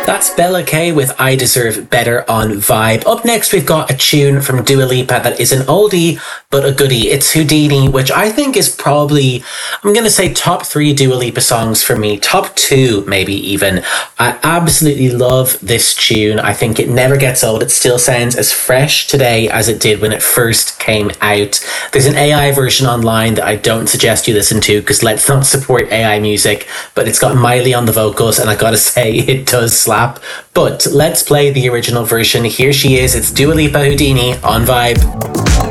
That's Bella K with I Deserve Better on Vibe. Up next, we've got a tune from Dua Lipa that is an oldie but a goodie. It's Houdini, which I think is probably, I'm going to say top 3 Dua Lipa songs for me. Top 2, maybe even. I absolutely love this tune. I think it never gets old. It still sounds as fresh today as it did when it first came out. There's an AI version online that I don't suggest you listen to because let's not support AI music, but it's got Miley on the vocals and I gotta say, it does slap. But let's play the original version. Here she is. It's Dua Lipa Houdini on Vibe.